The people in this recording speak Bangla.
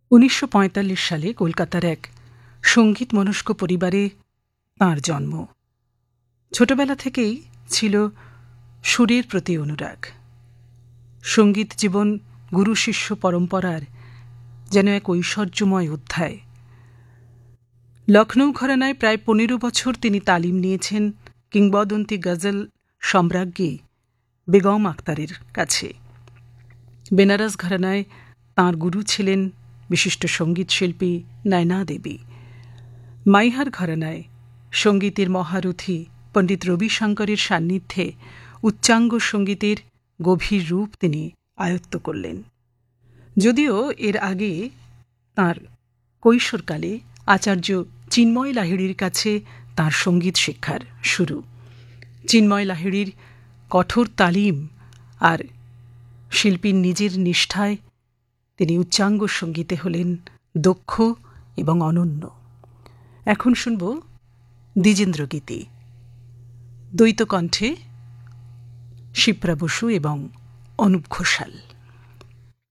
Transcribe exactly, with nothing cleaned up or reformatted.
উনিশশো পঁয়তাল্লিশ সালে কলকাতার এক সঙ্গীত মনস্ক পরিবারে তাঁর জন্ম। ছোটবেলা থেকেই ছিল সুরের প্রতি অনুরাগ। সঙ্গীত জীবন গুরু শিষ্য পরম্পরার যেন এক ঐশ্বর্যময় অধ্যায়। লখনৌ ঘরানায় প্রায় পনেরো বছর তিনি তালিম নিয়েছেন কিংবদন্তি গজল সম্রাজ্ঞী বেগম আক্তারের কাছে। বেনারস ঘরানায় তাঁর গুরু ছিলেন বিশিষ্ট সঙ্গীত শিল্পী নয়না দেবী। মাইহার ঘরানায় সঙ্গীতের মহারথী পণ্ডিত রবিশঙ্করের সান্নিধ্যে উচ্চাঙ্গ সঙ্গীতের গভীর রূপ তিনি আয়ত্ত করলেন। যদিও এর আগে তাঁর কৈশোরকালে আচার্য চিন্ময় লাহিড়ীর কাছে তাঁর সঙ্গীত শিক্ষার শুরু। চিন্ময় লাহিড়ীর কঠোর তালিম আর শিল্পীর নিজের নিষ্ঠায় তিনি উচ্চাঙ্গ সঙ্গীতে হলেন দক্ষ এবং অনন্য। এখন শুনব দ্বিজেন্দ্র গীতি, দ্বৈত কণ্ঠে শিপ্রা বসু এবং অনুপ ঘোষাল।